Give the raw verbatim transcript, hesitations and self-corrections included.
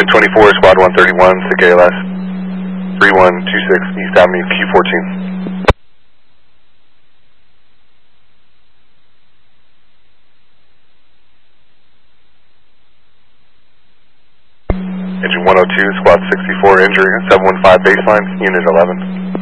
Flight twenty-four, Squad one thirty-one, S I C A L S, three one two six East Avenue, Q fourteen. Engine one oh two, Squad sixty-four, injury, seven one five baseline, Unit eleven.